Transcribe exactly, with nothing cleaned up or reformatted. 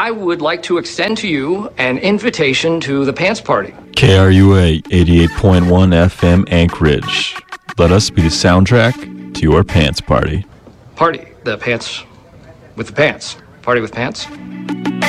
I would like to extend to you an invitation to the Pants Party. K R U A eighty-eight point one F M Anchorage. Let us be the soundtrack to your Pants Party. Party. The pants with the pants. Party with pants.